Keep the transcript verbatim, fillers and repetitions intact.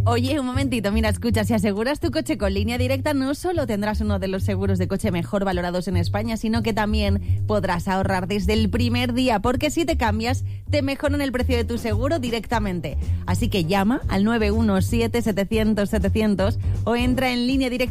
Oye, un momentito, mira, escucha, si aseguras tu coche con Línea Directa, no solo tendrás uno de los seguros de coche mejor valorados en España, sino que también podrás ahorrar desde el primer día, porque si te cambias, te mejoran el precio de tu seguro directamente. Así que llama al nueve uno siete setecientos setecientos o entra en Línea Directa.